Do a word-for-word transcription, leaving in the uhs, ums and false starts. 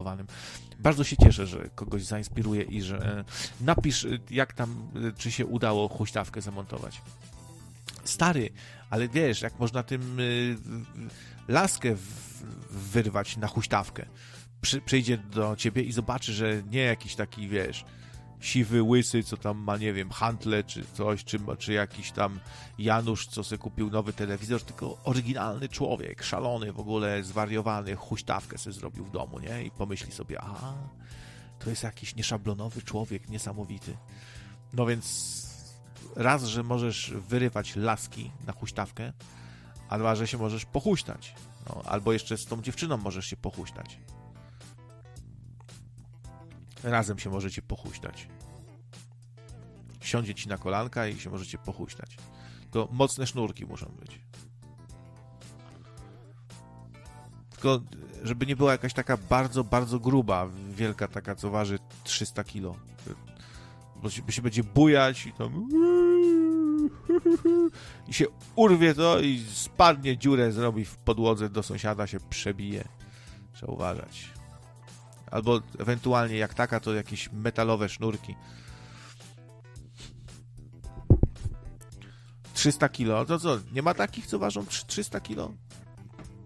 zamontowanym. Bardzo się cieszę, że kogoś zainspiruje i że napisz, jak tam, czy się udało huśtawkę zamontować. Stary, ale wiesz, jak można tym laskę wyrwać na huśtawkę. Przy, przyjdzie do ciebie i zobaczy, że nie jakiś taki, wiesz, siwy, łysy, co tam ma, nie wiem, handle czy coś, czy, czy jakiś tam Janusz, co sobie kupił nowy telewizor, tylko oryginalny człowiek, szalony, w ogóle zwariowany, huśtawkę sobie zrobił w domu, nie? I pomyśli sobie, a to jest jakiś nieszablonowy człowiek, niesamowity. No więc raz, że możesz wyrywać laski na huśtawkę, a dwa, że się możesz pochuśtać. No, albo jeszcze z tą dziewczyną możesz się pochuśtać. Razem się możecie pochuśtać. Siądzie ci na kolanka i się możecie pochuśtać. Tylko mocne sznurki muszą być. Tylko żeby nie była jakaś taka bardzo, bardzo gruba, wielka taka, co waży trzysta kilo. Bo się, bo się będzie bujać i tam i się urwie to i spadnie, dziurę zrobi w podłodze, do sąsiada się przebije. Trzeba uważać. Albo ewentualnie jak taka, to jakieś metalowe sznurki. trzysta kilo, to co? Nie ma takich, co ważą trzysta kilo?